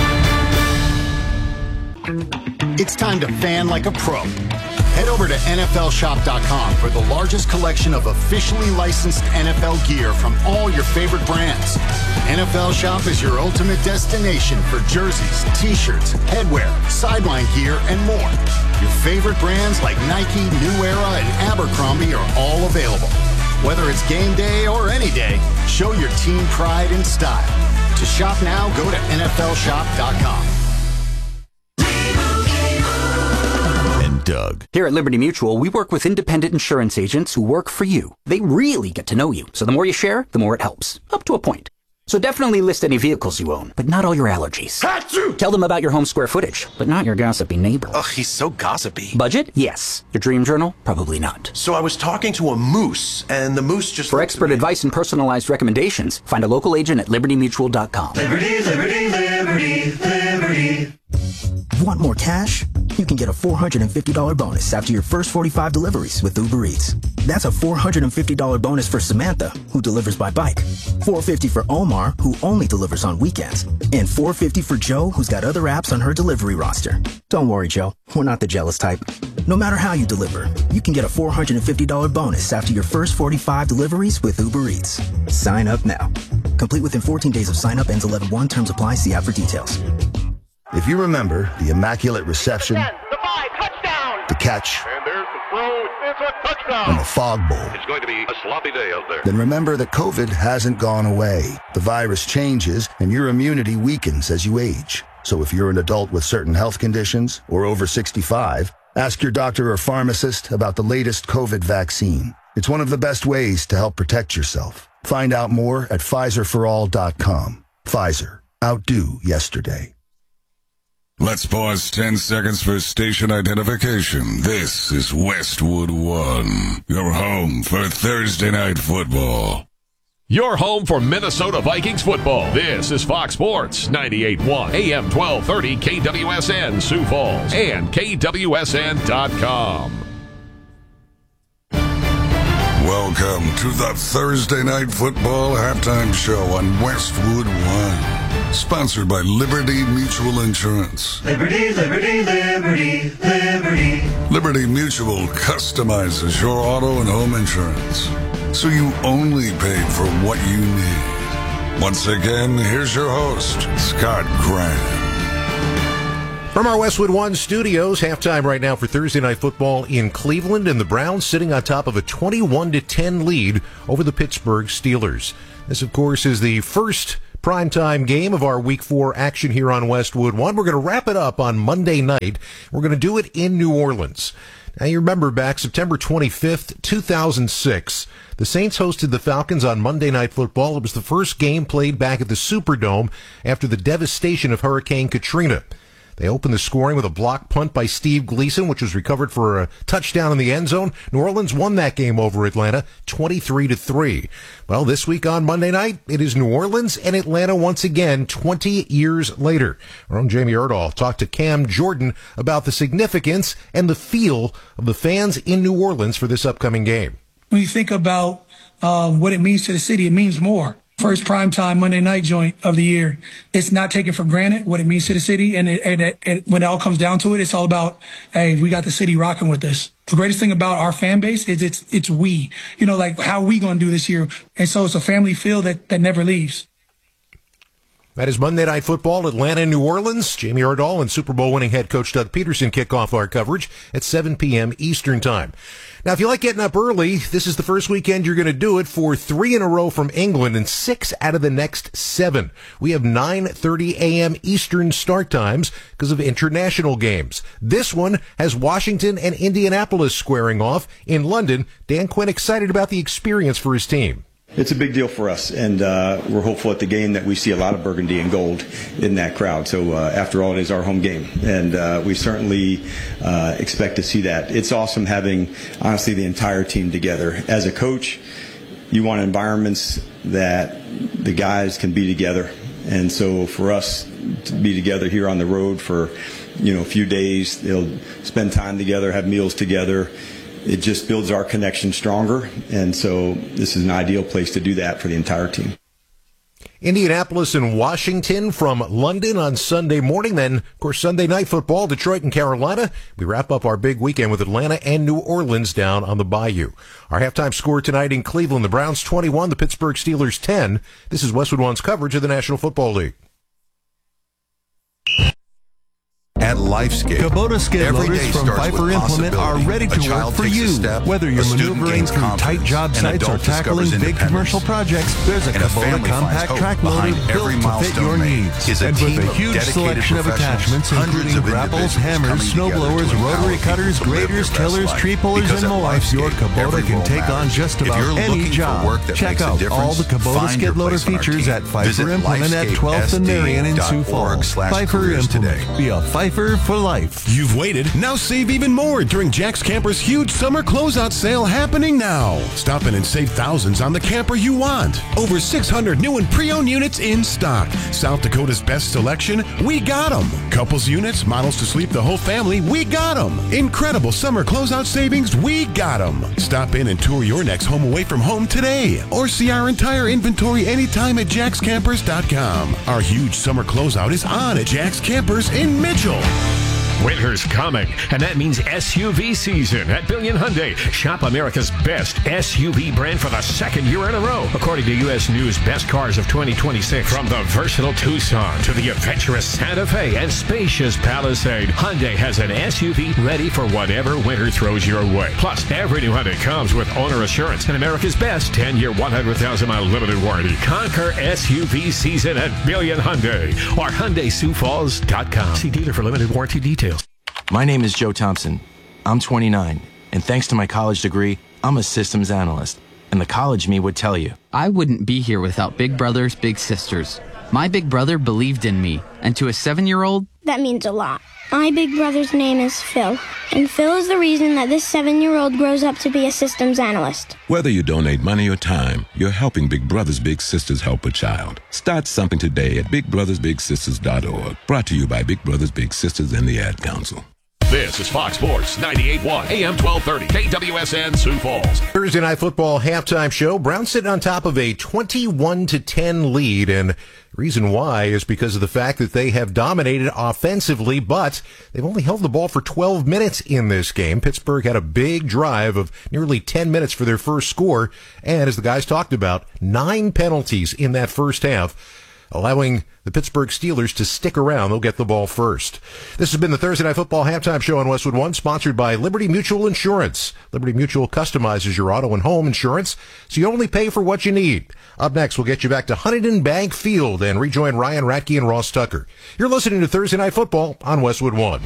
It's time to fan like a pro. Head over to N F L shop dot com for the largest collection of officially licensed N F L gear from all your favorite brands. N F L Shop is your ultimate destination for jerseys, t-shirts, headwear, sideline gear, and more. Your favorite brands like Nike, New Era, and Abercrombie are all available. Whether it's game day or any day, show your team pride and style. To shop now, go to N F L shop dot com. Doug. Here at Liberty Mutual, we work with independent insurance agents who work for you. They really get to know you, so the more you share, the more it helps, up to a point. So definitely list any vehicles you own, but not all your allergies. Achoo! Tell them about your home square footage, but not your gossipy neighbor. Ugh, he's so gossipy. Budget? Yes. Your dream journal? Probably not. So I was talking to a moose, and the moose just... For expert advice and personalized recommendations, find a local agent at liberty mutual dot com. Liberty, liberty, liberty, liberty. Want more cash? You can get a four hundred fifty dollars bonus after your first forty-five deliveries with Uber Eats. That's a four hundred fifty dollars bonus for Samantha, who delivers by bike, four hundred fifty dollars for Omar, who only delivers on weekends, and four hundred fifty dollars for Joe, who's got other apps on her delivery roster. Don't worry, Joe. We're not the jealous type. No matter how you deliver, you can get a four hundred fifty dollars bonus after your first forty-five deliveries with Uber Eats. Sign up now. Complete within fourteen days of sign up, ends eleven one. Terms apply. See app for details. If you remember the immaculate reception, The five, touchdown! the catch, And there's the throw. It's a touchdown! and the fog bowl, It's going to be a sloppy day out there. then remember that COVID hasn't gone away. The virus changes and your immunity weakens as you age. So if you're an adult with certain health conditions or over sixty-five, ask your doctor or pharmacist about the latest COVID vaccine. It's one of the best ways to help protect yourself. Find out more at Pfizer for all dot com. Pfizer. Outdo yesterday. Let's pause ten seconds for station identification. This is Westwood One, your home for Thursday Night Football. Your home for Minnesota Vikings football. This is Fox Sports ninety-eight point one, A M twelve thirty, K W S N Sioux Falls, and K W S N dot com. Welcome to the Thursday Night Football halftime show on Westwood One. Sponsored by Liberty Mutual Insurance. Liberty, liberty, liberty, liberty. Liberty Mutual customizes your auto and home insurance, so you only pay for what you need. Once again, here's your host, Scott Graham. From our Westwood One studios, halftime right now for Thursday Night Football in Cleveland, and the Browns sitting on top of a twenty-one to ten lead over the Pittsburgh Steelers. This, of course, is the first primetime game of our Week four action here on Westwood One. We're going to wrap it up on Monday night. We're going to do it in New Orleans. Now, you remember back September twenty-fifth, two thousand six, the Saints hosted the Falcons on Monday Night Football. It was the first game played back at the Superdome after the devastation of Hurricane Katrina. They opened the scoring with a block punt by Steve Gleason, which was recovered for a touchdown in the end zone. New Orleans won that game over Atlanta, twenty-three to three. Well, this week on Monday night, it is New Orleans and Atlanta once again, twenty years later. Our own Jamie Erdahl talked to Cam Jordan about the significance and the feel of the fans in New Orleans for this upcoming game. When you think about um, what it means to the city, it means more. First primetime Monday night joint of the year. It's not taken for granted what it means to the city. And, it, and it, it, when it all comes down to it, it's all about, hey, we got the city rocking with this. The greatest thing about our fan base is it's it's we. You know, like, how are we going to do this year? And so it's a family feel that, that never leaves. That is Monday Night Football, Atlanta and New Orleans. Jamie Erdahl and Super Bowl winning head coach Doug Peterson kick off our coverage at seven p.m. Eastern Time. Now, if you like getting up early, this is the first weekend you're going to do it for three in a row from England and six out of the next seven. We have nine thirty a.m. Eastern start times because of international games. This one has Washington and Indianapolis squaring off in London. Dan Quinn excited about the experience for his team. It's a big deal for us, and uh, we're hopeful at the game that we see a lot of burgundy and gold in that crowd. So uh, after all, it is our home game, and uh, we certainly uh, expect to see that. It's awesome having, honestly, the entire team together. As a coach, you want environments that the guys can be together, and so for us to be together here on the road for, you know, a few days, they'll spend time together, have meals together. It just builds our connection stronger, and so this is an ideal place to do that for the entire team. Indianapolis and Washington from London on Sunday morning. Then, of course, Sunday Night Football, Detroit and Carolina. We wrap up our big weekend with Atlanta and New Orleans down on the Bayou. Our halftime score tonight in Cleveland, the Browns twenty-one, the Pittsburgh Steelers ten. This is Westwood One's coverage of the National Football League. At LifeScape, Kubota skid loaders from Pfeiffer Implement are ready to work for you. Step, Whether you're maneuvering through tight job sites or tackling big commercial projects, there's a Kubota compact track loader built to fit your needs. And with a huge selection of attachments, including grapples, hammers, snowblowers, rotary cutters, graders, tillers, tree pullers, and more, your Kubota can take on just about any job. Check out all the Kubota skid loader features at Pfeiffer Implement at twelfth and Marion in Sioux Falls. Pfeiffer Implement. Be a Pfeiffer for life. You've waited. Now save even more during Jack's Camper's huge summer closeout sale happening now. Stop in and save thousands on the camper you want. Over six hundred new and pre-owned units in stock. South Dakota's best selection, we got them. Couples units, models to sleep the whole family, we got them. Incredible summer closeout savings, we got them. Stop in and tour your next home away from home today. Or see our entire inventory anytime at jacks campers dot com. Our huge summer closeout is on at Jack's Campers in Mitchell. Winter's coming, and that means S U V season at Billion Hyundai. Shop America's best S U V brand for the second year in a row, according to U S News Best Cars of twenty twenty-six. From the versatile Tucson to the adventurous Santa Fe and spacious Palisade, Hyundai has an S U V ready for whatever winter throws your way. Plus, every new Hyundai comes with owner assurance and America's best ten-year, one hundred thousand mile limited warranty. Conquer S U V season at Billion Hyundai or Hyundai Sioux Falls dot com. See dealer for limited warranty details. My name is Joe Thompson. I'm twenty-nine, and thanks to my college degree, I'm a systems analyst. And the college me would tell you. I wouldn't be here without Big Brothers Big Sisters. My big brother believed in me, and to a seven-year-old, that means a lot. My big brother's name is Phil, and Phil is the reason that this seven-year-old grows up to be a systems analyst. Whether you donate money or time, you're helping Big Brothers Big Sisters help a child. Start something today at big brothers big sisters dot org. Brought to you by Big Brothers Big Sisters and the Ad Council. This is Fox Sports ninety-eight point one, A M twelve thirty, K W S N Sioux Falls. Thursday Night Football halftime show. Browns sitting on top of a twenty-one to ten lead, and the reason why is because of the fact that they have dominated offensively, but they've only held the ball for twelve minutes in this game. Pittsburgh had a big drive of nearly ten minutes for their first score, and as the guys talked about, nine penalties in that first half, allowing the Pittsburgh Steelers to stick around. They'll get the ball first. This has been the Thursday Night Football halftime show on Westwood One, sponsored by Liberty Mutual Insurance. Liberty Mutual customizes your auto and home insurance, so you only pay for what you need. Up next, we'll get you back to Huntington Bank Field and rejoin Ryan Ratke and Ross Tucker. You're listening to Thursday Night Football on Westwood One.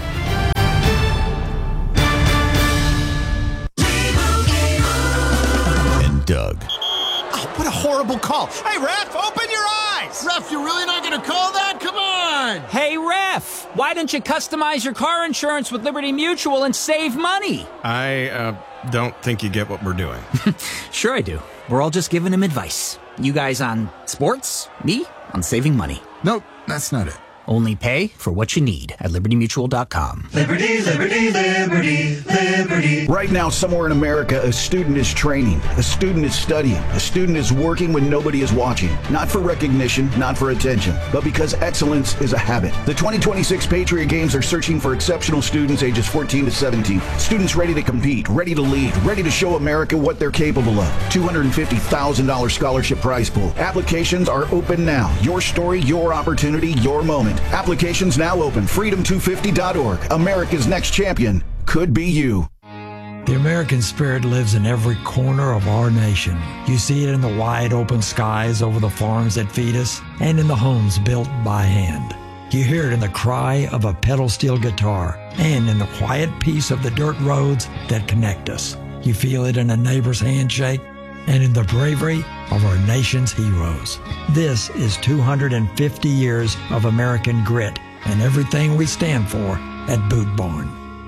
And Doug. Oh, what a horrible call. Hey, ref, open your eyes. Ref, you're really not going to call that? Come on. Hey, ref, why don't you customize your car insurance with Liberty Mutual and save money? I uh, don't think you get what we're doing. Sure I do. We're all just giving him advice. You guys on sports, me on saving money. Nope, that's not it. Only pay for what you need at liberty mutual dot com. Liberty, liberty, liberty, liberty. Right now, somewhere in America, a student is training, a student is studying, a student is working when nobody is watching. Not for recognition, not for attention, but because excellence is a habit. The twenty twenty-six Patriot Games are searching for exceptional students ages fourteen to seventeen. Students ready to compete, ready to lead, ready to show America what they're capable of. two hundred fifty thousand dollars scholarship prize pool. Applications are open now. Your story, your opportunity, your moment. Applications now open. freedom two fifty dot org. America's next champion could be you. The American spirit lives in every corner of our nation. You see it in the wide open skies over the farms that feed us and in the homes built by hand. You hear it in the cry of a pedal steel guitar and in the quiet peace of the dirt roads that connect us. You feel it in a neighbor's handshake and in the bravery of our nation's heroes. This is two hundred fifty years of American grit and everything we stand for at Boot Barn.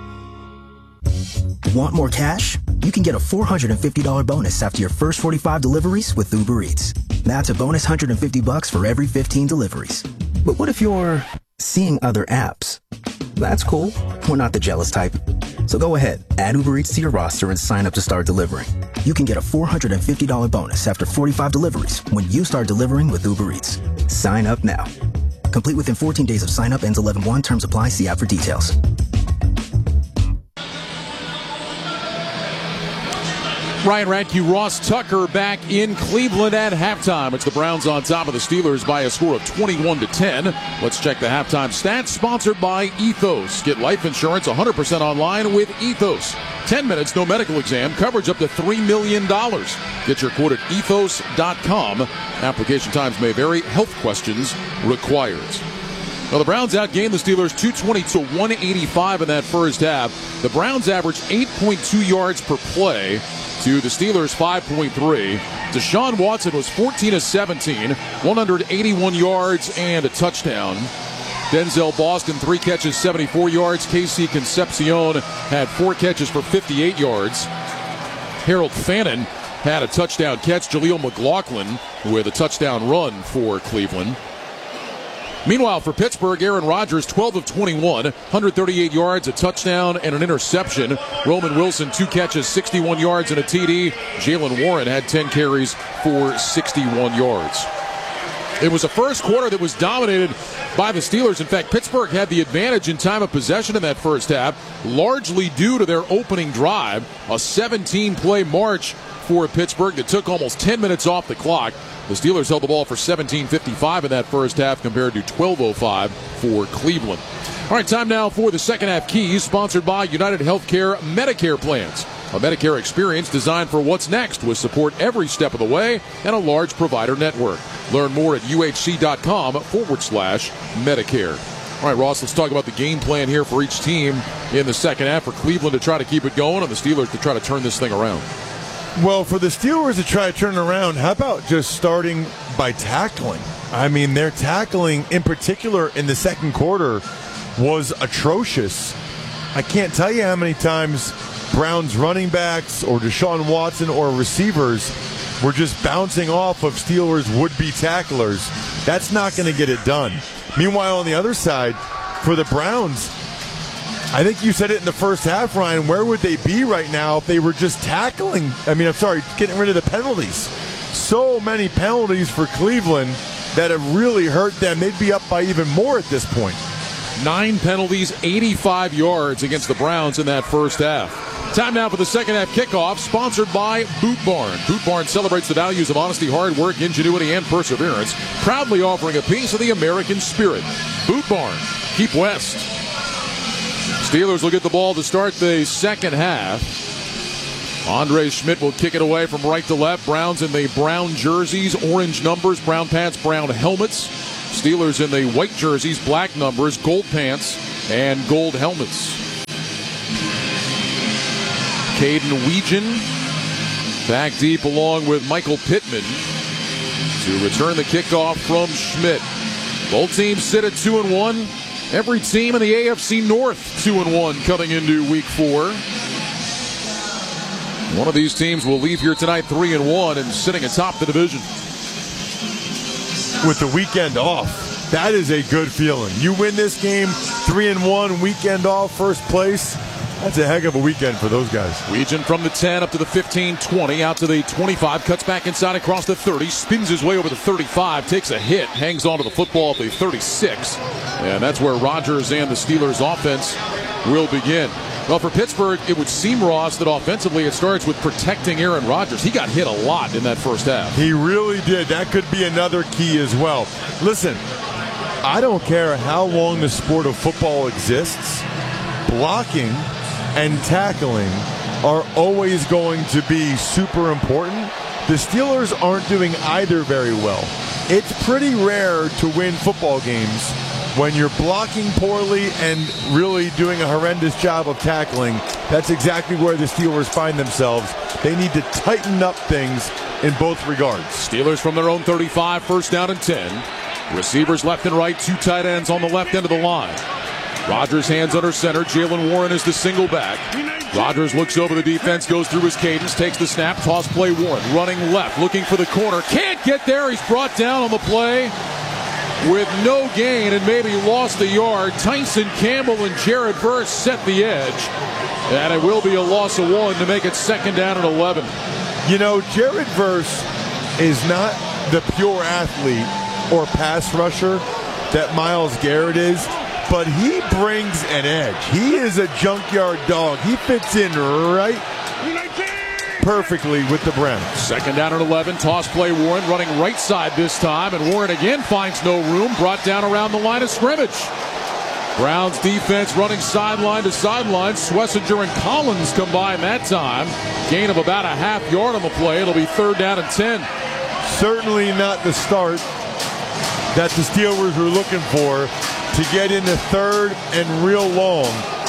Want more cash? You can get a four hundred fifty dollars bonus after your first forty-five deliveries with Uber Eats. That's a bonus one hundred fifty bucks for every fifteen deliveries. But what if you're seeing other apps? That's cool. We're not the jealous type. So go ahead, add Uber Eats to your roster and sign up to start delivering. You can get a four hundred fifty dollars bonus after forty-five deliveries when you start delivering with Uber Eats. Sign up now. Complete within fourteen days of sign up, ends eleven one. Terms apply. See app for details. Ryan Ratke, Ross Tucker back in Cleveland at halftime. It's the Browns on top of the Steelers by a score of twenty-one to ten. Let's check the halftime stats, sponsored by Ethos. Get life insurance one hundred percent online with Ethos. ten minutes, no medical exam, coverage up to three million dollars. Get your quote at ethos dot com. Application times may vary. Health questions required. Well, the Browns outgained the Steelers two twenty to one eighty-five in that first half. The Browns averaged eight point two yards per play to the Steelers' five point three. Deshaun Watson was fourteen of seventeen, one hundred eighty-one yards and a touchdown. Denzel Boston, three catches, seventy-four yards. Casey Concepcion had four catches for fifty-eight yards. Harold Fannin had a touchdown catch. Jaleel McLaughlin with a touchdown run for Cleveland. Meanwhile, for Pittsburgh, Aaron Rodgers, twelve of twenty-one, one hundred thirty-eight yards, a touchdown, and an interception. Roman Wilson, two catches, sixty-one yards, and a T D. Jalen Warren had ten carries for sixty-one yards. It was a first quarter that was dominated by the Steelers. In fact, Pittsburgh had the advantage in time of possession in that first half, largely due to their opening drive, a seventeen-play march for Pittsburgh that took almost ten minutes off the clock. The Steelers held the ball for seventeen fifty-five in that first half compared to twelve oh five for Cleveland. All right, time now for the second half keys, sponsored by United Healthcare Medicare Plans. A Medicare experience designed for what's next with support every step of the way and a large provider network. Learn more at uhc.com forward slash Medicare. All right, Ross, let's talk about the game plan here for each team in the second half. For Cleveland to try to keep it going and the Steelers to try to turn this thing around. Well, for the Steelers to try to turn it around, how about just starting by tackling? I mean, their tackling, in particular in the second quarter, was atrocious. I can't tell you how many times Browns running backs or Deshaun Watson or receivers were just bouncing off of Steelers would-be tacklers. That's not going to get it done. Meanwhile, on the other side, for the Browns, I think you said it in the first half, Ryan. Where would they be right now if they were just tackling? I mean, I'm sorry, getting rid of the penalties. So many penalties for Cleveland that have really hurt them. They'd be up by even more at this point. Nine penalties, eighty-five yards against the Browns in that first half. Time now for the second half kickoff, sponsored by Boot Barn. Boot Barn celebrates the values of honesty, hard work, ingenuity, and perseverance, proudly offering a piece of the American spirit. Boot Barn, keep west. Steelers will get the ball to start the second half. Andre Schmidt will kick it away from right to left. Browns in the brown jerseys, orange numbers, brown pants, brown helmets. Steelers in the white jerseys, black numbers, gold pants, and gold helmets. Caden Weegan back deep along with Michael Pittman to return the kickoff from Schmidt. Both teams sit at two and one. Every team in the A F C North two and one coming into week four. One of these teams will leave here tonight three and one and sitting atop the division. With the weekend off, that is a good feeling. You win this game, three and one, weekend off, first place. That's a heck of a weekend for those guys. Weegan from the ten up to the fifteen, twenty, out to the twenty-five, cuts back inside across the thirty, spins his way over the thirty-five, takes a hit, hangs onto the football at the thirty-six. And that's where Rodgers and the Steelers offense will begin. Well, for Pittsburgh, it would seem, Ross, that offensively it starts with protecting Aaron Rodgers. He got hit a lot in that first half. He really did. That could be another key as well. Listen, I don't care how long the sport of football exists. Blocking and tackling are always going to be super important. The Steelers aren't doing either very well. It's pretty rare to win football games when you're blocking poorly and really doing a horrendous job of tackling. That's exactly where the Steelers find themselves. They need to tighten up things in both regards. Steelers from their own thirty-five, first down and ten. Receivers left and right, two tight ends on the left end of the line. Rodgers hands under center. Jaylen Warren is the single back. Rodgers looks over the defense, goes through his cadence, takes the snap, toss play Warren. Running left, looking for the corner. Can't get there. He's brought down on the play with no gain and maybe lost a yard. Tyson Campbell and Jared Verse set the edge. And it will be a loss of one to make it second down and eleven. You know, Jared Verse is not the pure athlete or pass rusher that Myles Garrett is, but he brings an edge. He is a junkyard dog. He fits in right perfectly with the Browns. Second down and eleven. Toss play Warren running right side this time, and Warren again finds no room. Brought down around the line of scrimmage. Browns defense running sideline to sideline. Schlesinger and Collins combine that time. Gain of about a half yard on the play. It'll be third down and ten. Certainly not the start that the Steelers were looking for to get into third and real long.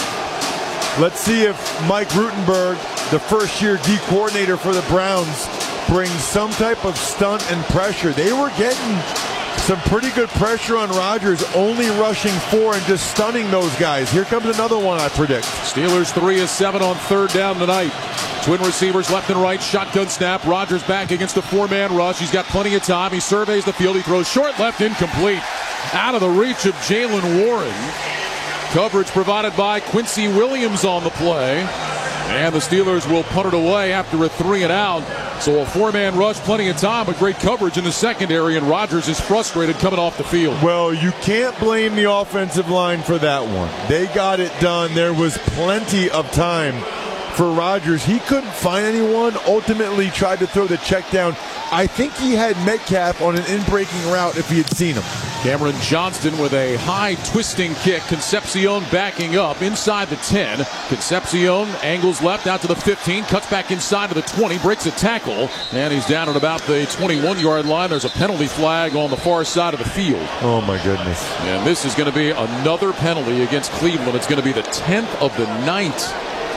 Let's see if Mike Rutenberg, the first-year D coordinator for the Browns, brings some type of stunt and pressure. They were getting some pretty good pressure on Rodgers, only rushing four and just stunning those guys. Here comes another one, I predict. Steelers three of seven on third down tonight. Twin receivers left and right, shotgun snap. Rodgers back against a four-man rush. He's got plenty of time. He surveys the field. He throws short left, incomplete. Out of the reach of Jaylen Warren. Coverage provided by Quincy Williams on the play. And the Steelers will punt it away after a three and out. So a four-man rush, plenty of time, but great coverage in the secondary, and Rodgers is frustrated coming off the field. Well, you can't blame the offensive line for that one. They got it done. There was plenty of time for Rodgers. He couldn't find anyone, ultimately tried to throw the check down. I think he had Metcalf on an in-breaking route if he had seen him. Cameron Johnston with a high twisting kick. Concepcion backing up inside the ten. Concepcion angles left out to the fifteen, cuts back inside to the twenty, breaks a tackle, and he's down at about the twenty-one-yard line. There's a penalty flag on the far side of the field. Oh, my goodness. And this is going to be another penalty against Cleveland. It's going to be the tenth of the night.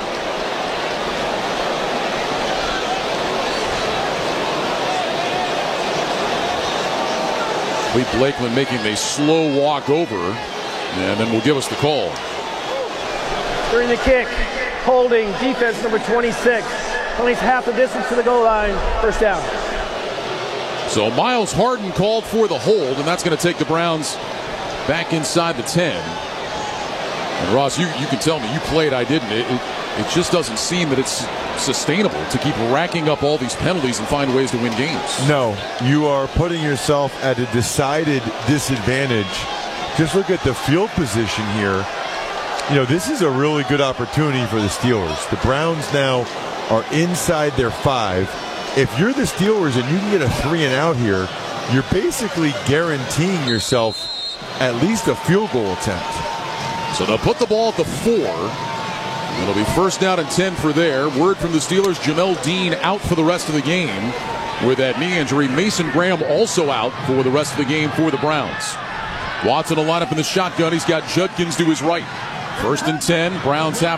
Lee Blakeman making a slow walk over, and then will give us the call. During the kick, holding defense number twenty-six. Only half the distance to the goal line. First down. So Miles Harden called for the hold, and that's going to take the Browns back inside the ten. And Ross, you, you can tell me, you played, I didn't. It, it, it just doesn't seem that it's sustainable to keep racking up all these penalties and find ways to win games. No, you are putting yourself at a decided disadvantage. Just look at the field position here. You know, this is a really good opportunity for the Steelers. The Browns now are inside their five. If you're the Steelers and you can get a three and out here, you're basically guaranteeing yourself at least a field goal attempt. So they'll put the ball at the four. It'll be first down and ten for there. Word from the Steelers, Jamel Dean out for the rest of the game with that knee injury. Mason Graham also out for the rest of the game for the Browns. Watson will line up in the shotgun. He's got Judkins to his right. First and ten. Browns have